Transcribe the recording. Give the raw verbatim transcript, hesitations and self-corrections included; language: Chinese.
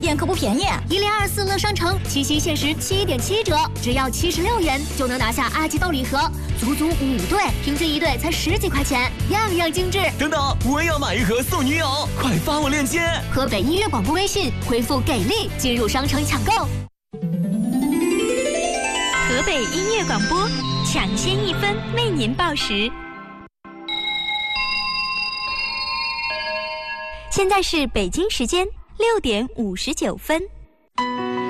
眼可不便宜，一零二四乐商城七夕限时七点七折，只要七十六元就能拿下阿基豆礼盒，足足五对，平均一对才十几块钱，样样精致。 等等，我也要买一盒送女友，快发我链接！ 河北音乐广播微信回复给力进入商城抢购。 河北音乐广播，抢先一分为您报时。现在是北京时间六点五十九分。